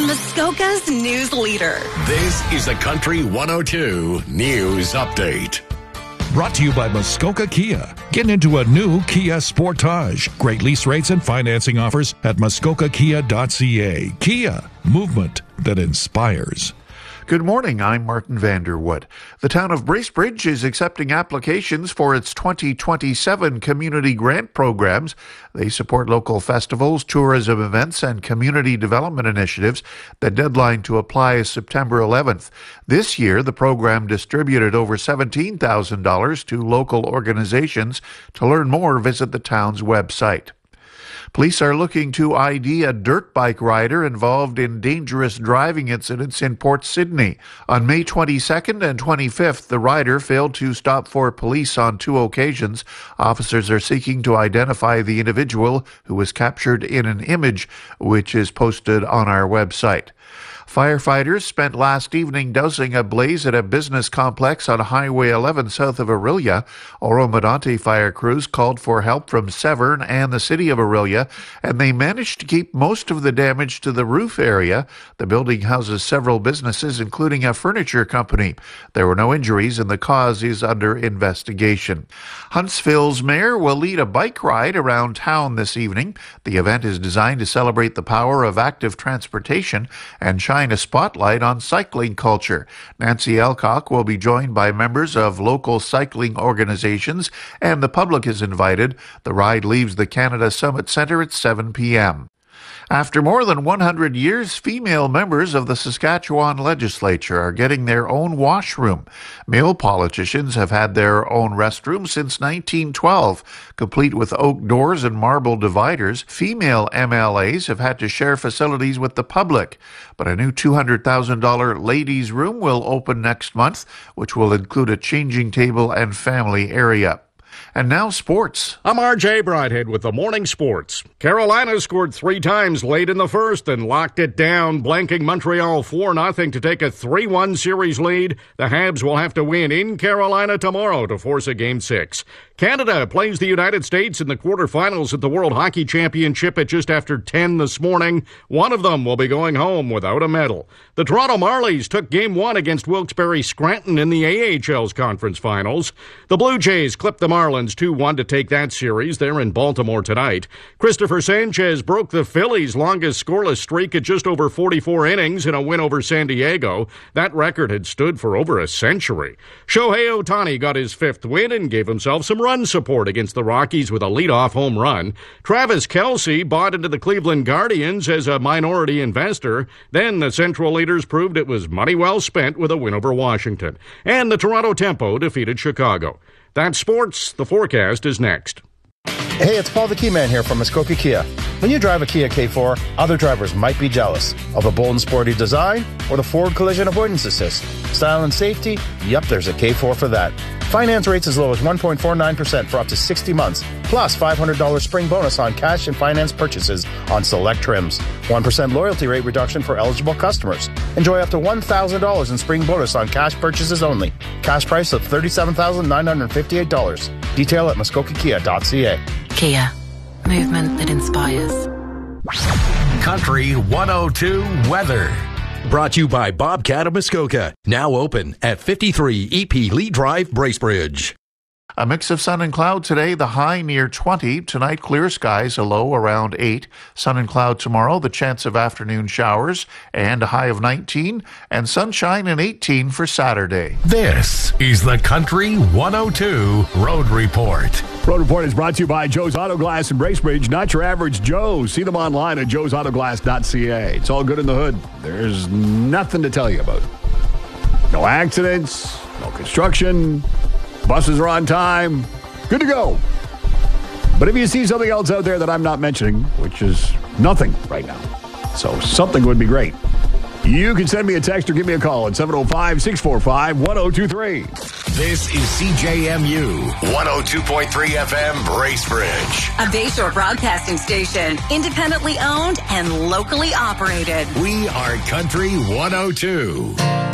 Muskoka's news leader. This is the Country 102 News Update. Brought to you by Muskoka Kia. Get into a new Kia Sportage. Great lease rates and financing offers at muskokakia.ca. Kia, movement that inspires. Good morning, I'm Martin Vanderwood. The town of Bracebridge is accepting applications for its 2027 community grant programs. They support local festivals, tourism events, and community development initiatives. The deadline to apply is September 11th. This year, the program distributed over $17,000 to local organizations. To learn more, visit the town's website. Police are looking to ID a dirt bike rider involved in dangerous driving incidents in Port Sydney. On May 22nd and 25th, the rider failed to stop for police on 2 occasions. Officers are seeking to identify the individual who was captured in an image, which is posted on our website. Firefighters spent last evening dousing a blaze at a business complex on Highway 11 south of Orillia. Oro-Medonte fire crews called for help from Severn and the city of Orillia, and they managed to keep most of the damage to the roof area. The building houses several businesses, including a furniture company. There were no injuries, and the cause is under investigation. Huntsville's mayor will lead a bike ride around town this evening. The event is designed to celebrate the power of active transportation and shine a spotlight on cycling culture. Nancy Alcock will be joined by members of local cycling organizations, and the public is invited. The ride leaves the Canada Summit Centre at 7 p.m. After more than 100 years, female members of the Saskatchewan legislature are getting their own washroom. Male politicians have had their own restroom since 1912. Complete with oak doors and marble dividers, female MLAs have had to share facilities with the public. But a new $200,000 ladies' room will open next month, which will include a changing table and family area. And now sports. I'm RJ Broadhead with the morning sports. Carolina scored 3 times late in the first and locked it down, blanking Montreal 4-0 to take a 3-1 series lead. The Habs will have to win in Carolina tomorrow to force a Game 6. Canada plays the United States in the quarterfinals at the World Hockey Championship at just after 10 this morning. One of them will be going home without a medal. The Toronto Marlies took Game 1 against Wilkes-Barre Scranton in the AHL's conference finals. The Blue Jays clipped the Marlins 2-1 to take that series. They're in Baltimore tonight. Christopher Sanchez broke the Phillies' longest scoreless streak at just over 44 innings in a win over San Diego. That record had stood for over a century. Shohei Ohtani got his 5th win and gave himself some run support against the Rockies with a leadoff home run. Travis Kelce bought into the Cleveland Guardians as a minority investor. Then the Central leaders proved it was money well spent with a win over Washington. And the Toronto Tempo defeated Chicago. That's sports. The forecast is next. Hey, it's Paul the Key Man here from Muskoka Kia. When you drive a Kia K4, other drivers might be jealous of a bold and sporty design or the forward collision avoidance assist. Style and safety? Yep, there's a K4 for that. Finance rates as low as 1.49% for up to 60 months, plus $500 spring bonus on cash and finance purchases on select trims. 1% loyalty rate reduction for eligible customers. Enjoy up to $1,000 in spring bonus on cash purchases only. Cash price of $37,958. Detail at muskokakia.ca. Kia, movement that inspires. Country 102 weather. Brought to you by Bobcat of Muskoka. Now open at 53 EP Lee Drive, Bracebridge. A mix of sun and cloud today, the high near 20. Tonight, clear skies, a low around 8. Sun and cloud tomorrow, the chance of afternoon showers, and a high of 19. And sunshine and 18 for Saturday. This is the Country 102 Road Report. Road Report is brought to you by Joe's Auto Glass in Bracebridge. Not your average Joe. See them online at joesautoglass.ca. It's all good in the hood. There's nothing to tell you about. No accidents, no construction. Buses are on time. Good to go. But if you see something else out there that I'm not mentioning, which is nothing right now, so something would be great, you can send me a text or give me a call at 705-645-1023. This is CJMU 102.3 FM Bracebridge. A Bayshore broadcasting station, independently owned and locally operated. We are Country 102.